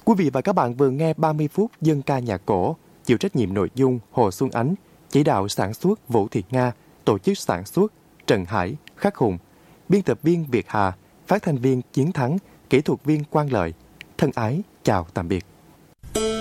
Quý vị và các bạn vừa nghe 30 phút dân ca nhạc cổ, chịu trách nhiệm nội dung Hồ Xuân Ánh, chỉ đạo sản xuất Vũ Thị Nga, tổ chức sản xuất Trần Hải, Khắc Hùng, biên tập viên Việt Hà, phát thanh viên Chiến Thắng, kỹ thuật viên Quang Lợi. Thân ái chào tạm biệt.